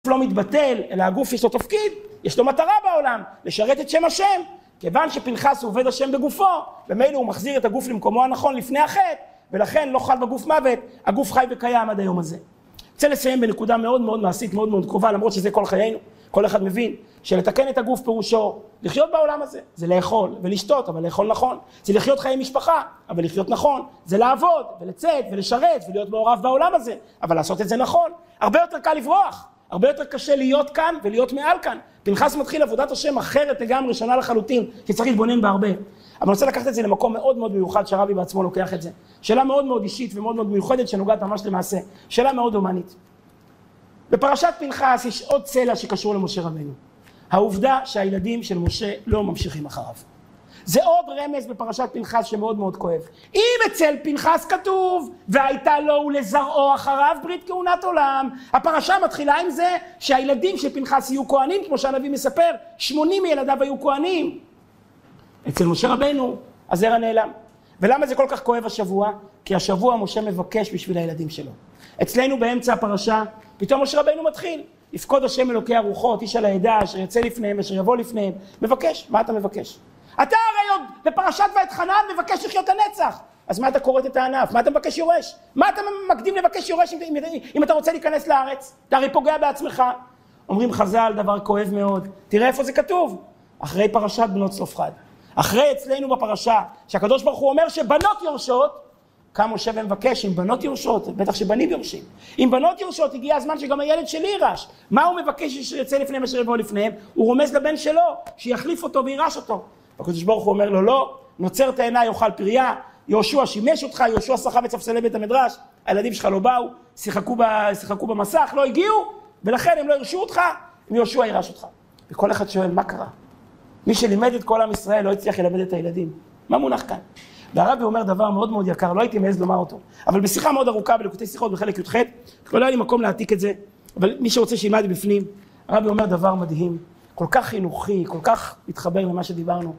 לא מתבטל, אלא הגוף יש לו תפקיד, יש לו מטרה בעולם, לשרת את שם השם. כיוון שפנחס הוא עובד השם בגופו, במילא הוא מחזיר את הגוף למקומו הנכון לפני החטא, ולכן לא חל בגוף מוות, הגוף חי וקיים עד היום הזה. רוצה לסיים בנקודה מאוד מאוד מעשית, מאוד מאוד קרובה, למרות שזה כל חיינו, כל אחד מבין, שלתקן את הגוף פירושו, לחיות בעולם הזה, זה לאכול ולשתות, אבל לאכול נכון, זה לחיות חיי משפחה, אבל לחיות נכון, זה לעבוד ולצאת ולשרת ולהיות מעורב בעולם הזה, אבל לעשות את זה נכון, הרבה יותר קל לברוח, הרבה יותר קשה להיות כאן ולהיות מעל כאן. פנחס מתחיל עבודת השם אחרת לגמרי, שונה לחלוטין, כי צריך להתבונן בהרבה. אבל אני רוצה לקחת את זה למקום מאוד מאוד מיוחד, שהרבי בעצמו לוקח את זה. שאלה מאוד מאוד אישית ומאוד מאוד מיוחדת, שנוגעת ממש למעשה. שאלה מאוד הומנית. בפרשת פנחס יש עוד צלע שקשור למשה רבנו. העובדה שהילדים של משה לא ממשיכים אחריו. זה עוד רמז בפרשת פנחס שמאוד מאוד כואב. אם אצל פנחס כתוב, והייתה לו ולזרעו אחריו ברית כהונת עולם, הפרשה מתחילה עם זה שהילדים של פנחס יהיו כהנים, כמו שהנביא מספר, 80 מילדיו היו כהנים. אצל משה רבנו, הזרע נעלם. ולמה זה כל כך כואב השבוע? כי השבוע משה מבקש בשביל הילדים שלו. אצלנו באמצע הפרשה, פתאום משה רבנו מתחיל. יפקוד השם אלוקי הרוחות, איש על העדה, אשר יצא לפניהם, אשר יבוא לפניהם. מבקש, מה אתה מבקש? אתה הרי עוד בפרשת ואתחנן מבקש לחיות הנצח. אז מה אתה קוראת את הענף? מה אתה מבקש יורש? מה אתה מקדים לבקש יורש אם אתה רוצה להיכנס לארץ? אתה הרי פוגע בעצמך. אומרים חז"ל דבר כואב מאוד. תראה איפה זה כתוב. אחרי פרשת בנות צלופחד. אחרי אצלנו בפרשה, שהקדוש ברוך הוא אומר שבנות יורשות, קם משה ומבקש, אם בנות יורשות, בטח שבנים יורשים. אם בנות יורשות, הגיע הזמן שגם הילד שלי יירש. מה הוא מבקש שיצא לפניהם אשר יבוא לפניהם? הוא רומז לבן שלו, שיחליף אותו וירש אותו. הקדוש ברוך הוא אומר לו, לא, נוצר תאנה יאכל פריה, יהושע שימש אותך, יהושע שכב בספסלי בית המדרש, הילדים שלך לא באו, שיחקו במסך, לא הגיעו, ולכן הם לא ירשו אותך, אם יהושע ירש אותך. וכל אחד שואל, מה קרה? מי שלימד את כל עם ישראל לא הצליח ללמד את הילדים. מה מונח כאן? והרבי אומר דבר מאוד מאוד יקר, לא הייתי מעז לומר אותו, אבל בשיחה מאוד ארוכה בליקוטי שיחות בחלק י"ח, לא היה לי מקום להעתיק את זה, אבל מי שרוצה שילמד בפנים, הרבי אומר דבר מדהים, כל כך חינוכי, כל כך מתחבר למה שדיברנו.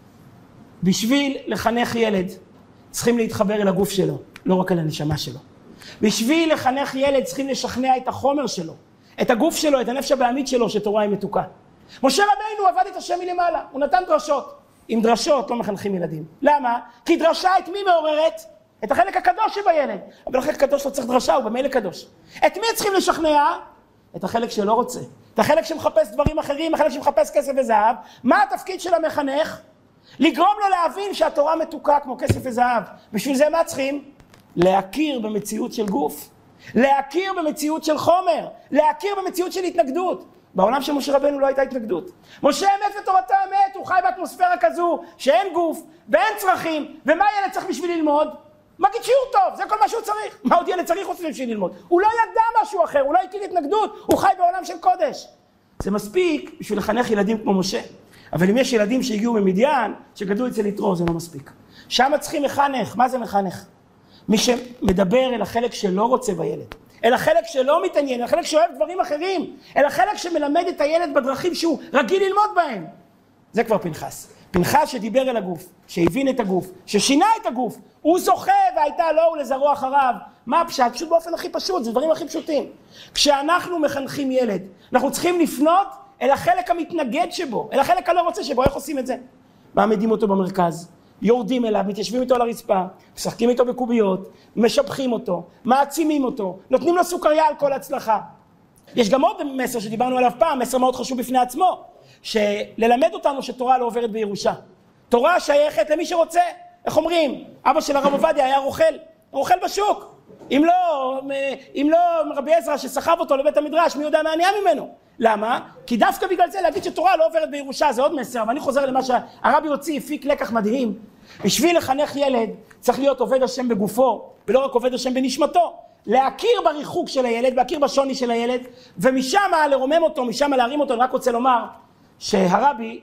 בשביל לחנך ילד, צריכים להתחבר אל הגוף שלו, לא רק אל הנשמה שלו. בשביל לחנך ילד, צריכים לשכנע את החומר שלו, את הגוף שלו, את הנפש הבעמית שלו, שתורה היא מתוקה. משה רבינו עבד את השם מלמעלה, הוא נתן דרשות. עם דרשות לא מחנכים ילדים. למה? כי דרשה את מי מעוררת? את החלק הקדוש שבילד. אבל החלק הקדוש לא צריך דרשה, הוא במילא קדוש. את מי צריכים לשכנע? את החלק שלא רוצה. את החלק שמחפש דברים אחרים, החלק שמחפש כסף וזהב. מה התפקיד של המחנך? לגרום לו להבין שהתורה מתוקה כמו כסף וזהב. בשביל זה מה צריכים? להכיר במציאות של גוף. להכיר במציאות של חומר. להכיר במציאות של התנגדות. בעולם של משה רבנו לא הייתה התנגדות. משה אמת ותורתו אמת, הוא חי באטמוספירה כזו, שאין גוף ואין צרכים, ומה ילד צריך בשביל ללמוד? מגיד שיעור טוב, זה כל מה שהוא צריך. מה עוד ילד צריך בשביל ללמוד? הוא לא ידע משהו אחר, הוא לא הכיר התנגדות, הוא חי בעולם של קודש. זה מספיק בשביל לחנך ילדים כמו משה. אבל אם יש ילדים שהגיעו ממדיין, שגדלו אצל יתרו, זה לא מספיק. שם צריכים מחנך. מה זה מחנך? מי שמדבר אל החלק שלא רוצה בילד. אל החלק שלא מתעניין, אל החלק שאוהב דברים אחרים, אל החלק שמלמד את הילד בדרכים שהוא רגיל ללמוד בהם. זה כבר פנחס. פנחס שדיבר אל הגוף, שהבין את הגוף, ששינה את הגוף, הוא זוכה והייתה לו ולזרעו אחריו. מה הפשט? פשוט באופן הכי פשוט, זה דברים הכי פשוטים. כשאנחנו מחנכים ילד, אנחנו צריכים לפנות אל החלק המתנגד שבו, אל החלק הלא רוצה שבו. איך עושים את זה? מעמידים אותו במרכז. יורדים אליו, מתיישבים איתו על הרצפה, משחקים איתו בקוביות, משבחים אותו, מעצימים אותו, נותנים לו סוכריה על כל הצלחה. יש גם עוד מסר שדיברנו עליו פעם, מסר מאוד חשוב בפני עצמו, שללמד אותנו שתורה לא עוברת בירושה. תורה שייכת למי שרוצה. איך אומרים? אבא של הרב עובדיה היה רוכל בשוק. אם לא רבי עזרא שסחב אותו לבית המדרש, מי יודע מה נהיה ממנו? למה? כי דווקא בגלל זה להגיד שתורה לא עוברת בירושה, זה עוד מסר, אבל אני חוזר למה שהרבי הוציא, הפיק לקח מדהים. בשביל לחנך ילד צריך להיות עובד השם בגופו, ולא רק עובד השם בנשמתו. להכיר בריחוק של הילד, להכיר בשוני של הילד, ומשם לרומם אותו, משם להרים אותו. אני רק רוצה לומר שהרבי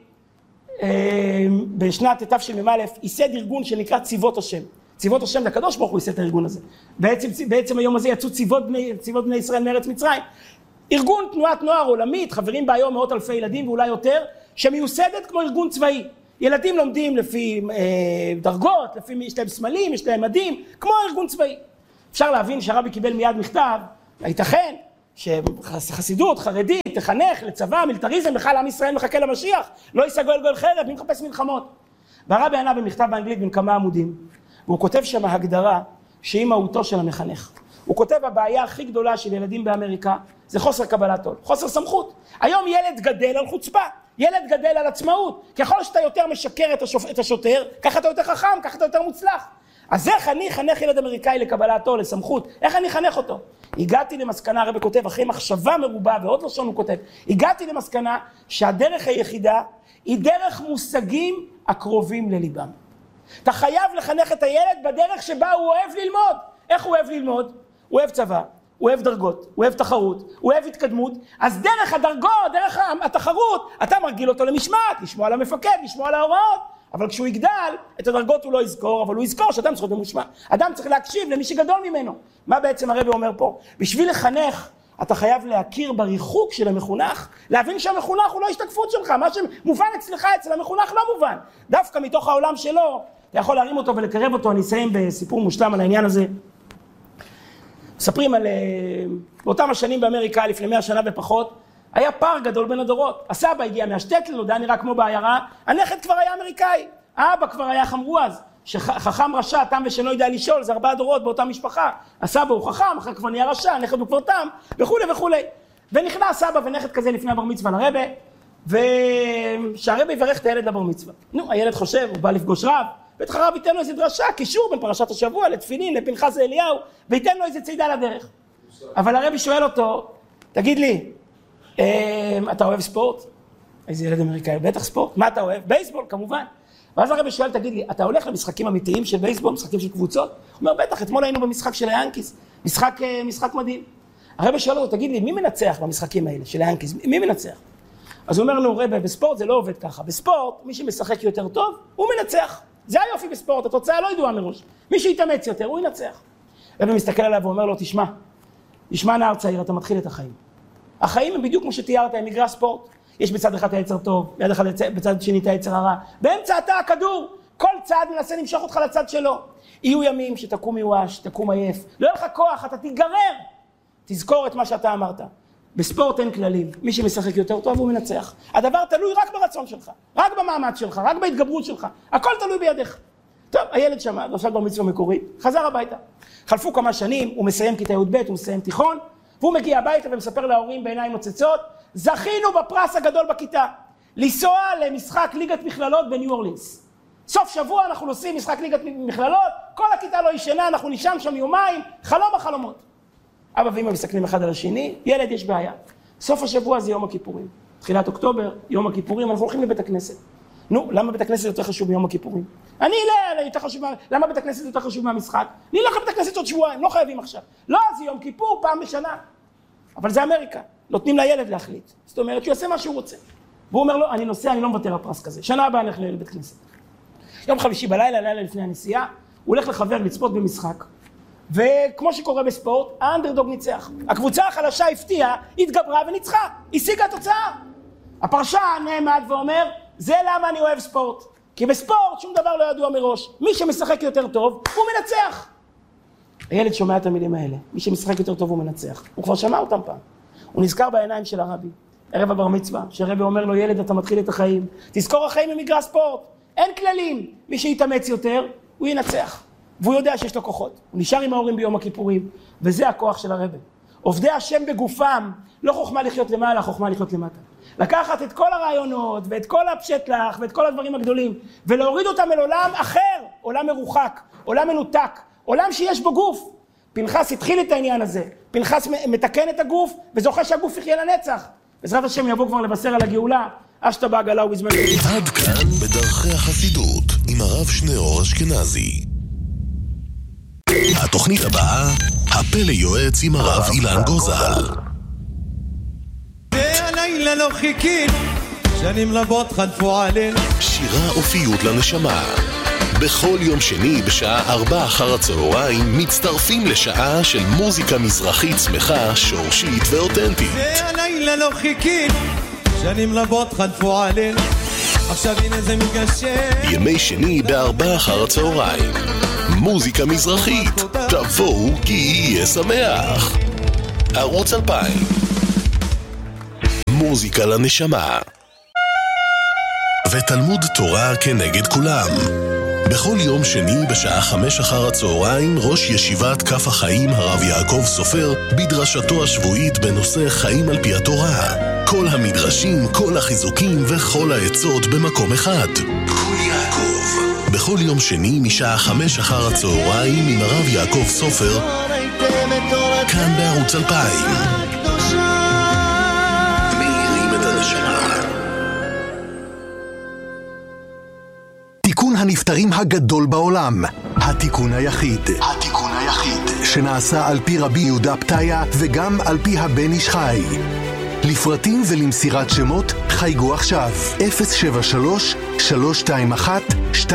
בשנת תשמ"א ייסד ארגון שנקרא צבאות השם. צבאות השם, הקדוש ברוך הוא ייסד את הארגון הזה. בעצם היום הזה יצאו צבאות בני ישראל מארץ מצרים. ארגון תנועת נוער עולמית, חברים בה היום מאות אלפי ילדים ואולי יותר, שמיוסדת כמו ארגון צבאי. ילדים לומדים לפי דרגות, יש להם סמלים, יש להם מדים, כמו ארגון צבאי. אפשר להבין שהרבי קיבל מיד מכתב, הייתכן שחסידות, חרדית, תחנך לצבא, מיליטריזם, בכלל עם ישראל מחכה למשיח, לא יישא גואל גואל חרב, מי מחפש מלחמות? והרבי ענה במכתב באנגלית בין כמה עמודים, והוא כותב שם הגדרה שהיא מהותו של המחנך. הוא כותב, הבעיה הכי גדולה של ילדים באמריקה זה חוסר קבלת עול, חוסר סמכות. היום ילד גדל על חוצפה, ילד גדל על עצמאות. ככל שאתה יותר משקר את השוטר, ככה אתה יותר חכם, ככה אתה יותר מוצלח. אז איך אני חנך ילד אמריקאי לקבלת עול, לסמכות? איך אני חנך אותו? הגעתי למסקנה, הרבי כותב, אחרי מחשבה מרובה ועוד לשון הוא כותב, הגעתי למסקנה שהדרך היחידה היא דרך מושגים הקרובים לליבם. אתה חייב לחנך את הילד בדרך שבה הוא אוהב ללמוד. איך הוא אוהב ללמוד? הוא אוהב צבא, הוא אוהב דרגות, הוא אוהב תחרות, הוא אוהב התקדמות. אז דרך הדרגות, דרך התחרות, אתה מרגיל אותו למשמעת, לשמוע על המפקד, לשמוע על ההוראות. אבל כשהוא יגדל, את הדרגות הוא לא יזכור, אבל הוא יזכור שאדם צריך להיות ממושמע. אדם צריך להקשיב למי שגדול ממנו. מה בעצם הרבי אומר פה? בשביל לחנך, אתה חייב להכיר בריחוק של המחונך, להבין שהמחונך הוא לא השתקפות שלך, מה שמובן אצלך, אצל המחונך לא מובן. דווקא מתוך העולם שלו, אתה יכול להרים אותו ולקרב אותו. אני אסיים בסיפור מושלם על העניין הזה. מספרים על באותם השנים באמריקה, לפני 100 שנה ופחות, היה פער גדול בין הדורות. הסבא הגיע מהשטטל, הוא נראה כמו בעיירה, הנכד כבר היה אמריקאי, האבא כבר היה חמרוז, שחכם רשע, תם ושאינו יודע לשאול, זה 4 דורות באותה משפחה. הסבא הוא חכם, אחר כבר נהיה רשע, הנכד הוא כבר תם, וכולי וכולי. ונכנס סבא ונכד כזה לפני הבר מצווה לרבא, ושהרבא יברך את הילד לבר מצווה. נו, הילד חושב, הוא בא לפגוש רב, בטח הרב ייתן לו איזה דרשה, קישור בין פרשת השבוע לתפילין, לפנחס ואליהו, וייתן לו איזה צידה לדרך. אבל הרבי שואל אותו, תגיד לי, אתה אוהב ספורט? איזה ילד אמריקאי, בטח ספורט. מה אתה אוהב? בייסבול, כמובן. ואז הרבי שואל, תגיד לי, אתה הולך למשחקים אמיתיים של בייסבול, משחקים של קבוצות? הוא אומר, בטח, אתמול היינו במשחק של היאנקיס, משחק מדהים. הרבי שואל אותו, תגיד לי, מי מנצח במשחקים האלה של היאנקיס? מי מנצח? אז הוא אומר לנו, רבי, בספורט זה לא עובד ככה. בספורט, מי שמשחק יותר טוב, הוא מנצח. זה היופי בספורט, התוצאה לא ידועה מראש. מי שיתאמץ יותר, הוא ינצח. רבי מסתכל עליו ואומר לו, תשמע נער צעיר, אתה מתחיל את החיים. החיים הם בדיוק כמו שתיארת, הם מגרש ספורט. יש בצד אחד היצר טוב, בצד שני את היצר הרע. באמצע אתה הכדור, כל צד מנסה למשוך אותך לצד שלו. יהיו ימים שתקום מיואש, תקום עייף, לא יהיה לך כוח, אתה תיגרר. תזכור את מה שאתה אמרת. בספורט אין כללים, מי שמשחק יותר טוב הוא מנצח. הדבר תלוי רק ברצון שלך, רק במאמץ שלך, רק בהתגברות שלך. הכל תלוי בידיך. טוב, הילד שמע, נושא בר מצווה מקורי, חזר הביתה. חלפו כמה שנים, הוא מסיים כיתה י"ב, הוא מסיים תיכון, והוא מגיע הביתה ומספר להורים בעיניים נוצצות, זכינו בפרס הגדול בכיתה, לנסוע למשחק ליגת מכללות בניו אורלינס. סוף שבוע אנחנו נוסעים משחק ליגת מכללות, כל הכיתה לא ישנה, אנחנו נשם שם יומיים, חלום החלומות. אבא ואמא מסתכלים אחד על השני, ילד יש בעיה. סוף השבוע זה יום הכיפורים. תחילת אוקטובר, יום הכיפורים, אנחנו הולכים לבית הכנסת. נו, למה בית הכנסת יותר חשוב מיום הכיפורים? למה בית הכנסת יותר חשוב מהמשחק? אני אלך לבית הכנסת עוד שבועיים, לא חייבים עכשיו. לא, זה יום כיפור, פעם בשנה. אבל זה אמריקה, נותנים לילד להחליט. זאת אומרת, שהוא יעשה מה שהוא רוצה. והוא אומר לו, אני נוסע, אני לא מוותר הפרס כזה. שנה הבאה אני הולך לבית כנסת. יום חמישי בלילה, לילה לפני הנסיעה, הוא הולך לחבר לצפות במשחק. וכמו שקורה בספורט, האנדרדוג ניצח. הקבוצה החלשה הפתיעה, התגברה וניצחה, השיגה תוצאה. הפרשן נעמד ואומר, זה למה אני אוהב ספורט. כי בספורט שום דבר לא ידוע מראש. מי שמשחק יותר טוב, הוא מנצח. הילד שומע את המילים האלה. מי שמשחק יותר טוב הוא מנצח. הוא כבר שמע אותם פעם. הוא נזכר בעיניים של הרבי. ערב הבר מצווה, שהרבי אומר לו, ילד, אתה מתחיל את החיים. תזכור, החיים הם מגרש ספורט. אין כללים. מי שיתאמץ יותר, הוא ינצח. והוא יודע שיש לו כוחות. הוא נשאר עם ההורים ביום הכיפורים, וזה הכוח של הרבי. עובדי השם בגופם, לא חוכמה לחיות למעלה, חוכמה לחיות למטה. לקחת את כל הרעיונות, ואת כל הפשטלח, ואת כל הדברים הגדולים, ולהוריד אותם אל עולם אחר, עולם מרוחק, עולם מנותק, עולם שיש בו גוף. פנחס התחיל את העניין הזה. פנחס מתקן את הגוף, וזוכה שהגוף יחיה לנצח. בעזרת השם יבוא כבר לבשר על הגאולה, אשתה בעגלה ובזמן. עד כאן בדרכי החסידות, עם הרב שניאור אשכנזי. התוכנית הבאה, הפלא יועץ עם הרב אילן גוזל. והלילה לא חיכין, שנים רבות חלפו עלינו. שירה אופיות לנשמה. בכל יום שני בשעה 4 אחר הצהריים מצטרפים לשעה של מוזיקה מזרחית שמחה, שורשית ואותנטית. והלילה לא חיכין, שנים רבות חלפו עלינו. עכשיו הנה זה מתגשם. ימי שני ב4 אחר הצהריים. מוזיקה מזרחית, תבואו כי יהיה שמח. ערוץ 2000. מוזיקה לנשמה. ותלמוד תורה כנגד כולם. בכל יום שני בשעה 5 אחר הצהריים ראש ישיבת כף החיים הרב יעקב סופר בדרשתו השבועית בנושא חיים על פי התורה. כל המדרשים, כל החיזוקים וכל העצות במקום אחד. כל יעקב. בכל יום שני משעה 5 אחר הצהריים עם הרב יעקב סופר כאן בערוץ 2000. מאירים את הנשמה. תיקון הנפטרים הגדול בעולם, התיקון היחיד שנעשה על פי רבי יהודה פתיה וגם על פי הבן איש חי. לפרטים ולמסירת שמות חייגו עכשיו 073-321-2982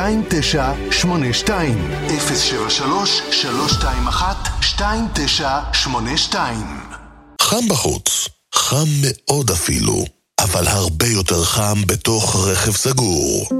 073-321-2982. חם בחוץ, חם מאוד אפילו, אבל הרבה יותר חם בתוך רכב סגור.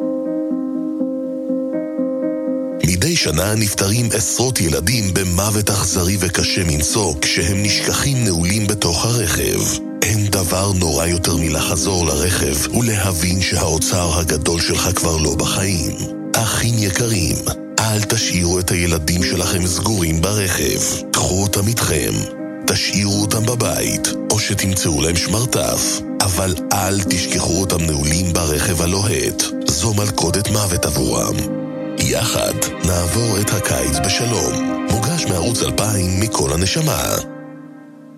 מדי שנה נפטרים עשרות ילדים במוות אכזרי וקשה מנשוא כשהם נשכחים נעולים בתוך הרכב. אין דבר נורא יותר מלחזור לרכב ולהבין שהאוצר הגדול שלך כבר לא בחיים. אחים יקרים, אל תשאירו את הילדים שלכם סגורים ברכב. קחו אותם איתכם, תשאירו אותם בבית או שתמצאו להם שמרטף, אבל אל תשכחו אותם נעולים ברכב הלוהט. זו מלכודת מוות עבורם. יחד נעבור את הקיץ בשלום. מוגש מערוץ 2000 מכל הנשמה.